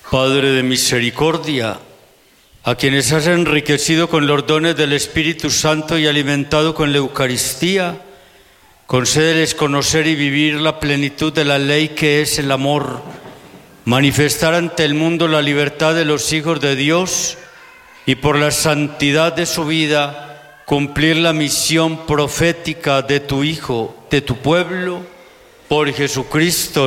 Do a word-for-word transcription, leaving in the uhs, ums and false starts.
Padre de misericordia, a quienes has enriquecido con los dones del Espíritu Santo y alimentado con la Eucaristía, concédeles conocer y vivir la plenitud de la ley que es el amor, manifestar ante el mundo la libertad de los hijos de Dios y por la santidad de su vida cumplir la misión profética de tu Hijo, de tu pueblo, por Jesucristo